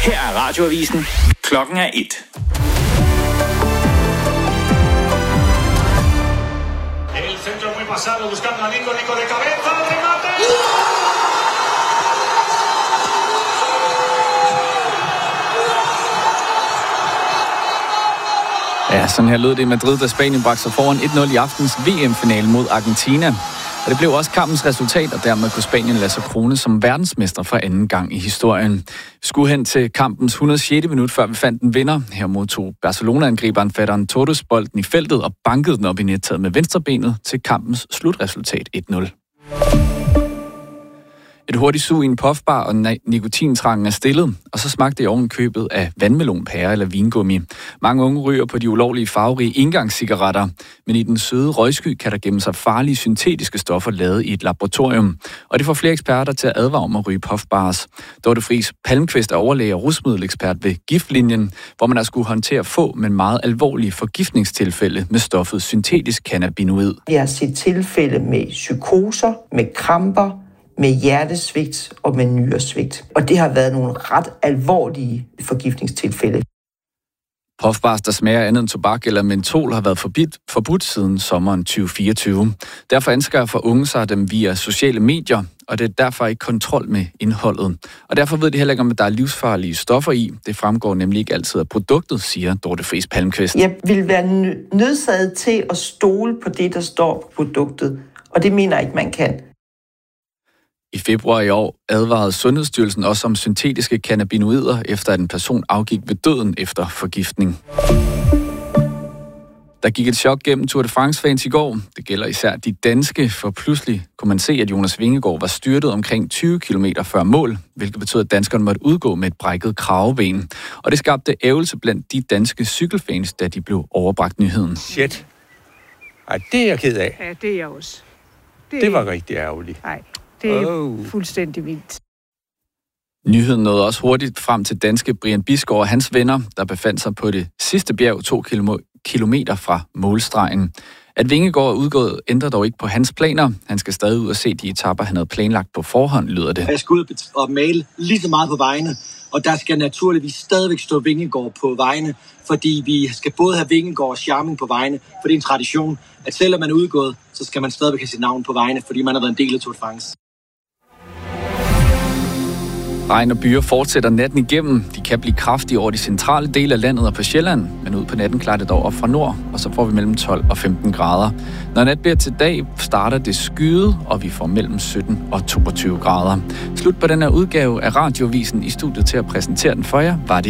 Her er Radioavisen. Klokken er 1. El centro muy pasado buscando a Nico de cabeza, remate. Ja, sådan her lød det i Madrid, da Spanien bragte sig foran 1-0 i aftens VM-finale mod Argentina. Og det blev også kampens resultat, og dermed kunne Spanien lade sig krone som verdensmester for anden gang i historien. Vi skulle hen til kampens 106. minut, før vi fandt en vinder. Her modtog Barcelona-angriberen Ferran Torres bolden i feltet og bankede den op i nettaget med venstrebenet til kampens slutresultat 1-0. Et hurtigt sug i en puffbar og nikotintrangen er stillet, og så smagte det oven købet af vandmelonpære eller vingummi. Mange unge ryger på de ulovlige farverige engangscigaretter, men i den søde røgsky kan der gemme sig farlige syntetiske stoffer lavet i et laboratorium. Og det får flere eksperter til at advare om at ryge puffbars. Dorte Friis Palmqvist er overlæge og rusmiddelekspert ved Giftlinjen, hvor man har skulle håndtere få, men meget alvorlige forgiftningstilfælde med stoffet syntetisk cannabinoid. Jeg har set tilfælde med psykoser, med kramper, med hjertesvigt og med nyresvigt. Og det har været nogle ret alvorlige forgiftningstilfælde. Puffbars, der smager andet end tobak eller mentol, har været forbudt siden sommeren 2024. Derfor anskaffer unge sig dem via sociale medier, og det er derfor ikke kontrol med indholdet. Og derfor ved de heller ikke, om der er livsfarlige stoffer i. Det fremgår nemlig ikke altid af produktet, siger Dorte Friis Palmqvist. Jeg vil være nødsaget til at stole på det, der står på produktet, og det mener jeg ikke, man kan. I februar i år advarede Sundhedsstyrelsen også om syntetiske cannabinoider, efter at en person afgik ved døden efter forgiftning. Der gik et chok gennem Tour de France-fans i går. Det gælder især de danske, for pludselig kunne man se, at Jonas Vingegaard var styrtet omkring 20 km før mål, hvilket betød, at danskerne måtte udgå med et brækket kraveben. Og det skabte ævelse blandt de danske cykelfans, da de blev overbragt nyheden. Shit. Ej, det er jeg ked af. Ja, det er jeg også. Det var rigtig ærgerligt. Nej. Det er fuldstændig vildt. Nyheden nåede også hurtigt frem til danske Brian Bisgaard og hans venner, der befandt sig på det sidste bjerg 2 kilometer fra målstregen. At Vingegaard er udgået, ændrer dog ikke på hans planer. Han skal stadig ud og se de etaper, han havde planlagt på forhånd, lyder det. Jeg skal ud og male lige så meget på vejene, og der skal naturligvis stadigvæk stå Vingegaard på vejene, fordi vi skal både have Vingegaard og charming på vejene, for det er en tradition, at selvom man er udgået, så skal man stadigvæk have sit navn på vejene, fordi man har været en del af Tour de France. Regn og byer fortsætter natten igennem. De kan blive kraftige over de centrale dele af landet og på Sjælland, men ud på natten klarer det dog op fra nord, og så får vi mellem 12 og 15 grader. Når nat bliver til dag, starter det skyde, og vi får mellem 17 og 22 grader. Slut på den her udgave af Radioavisen. I studiet til at præsentere den for jer var det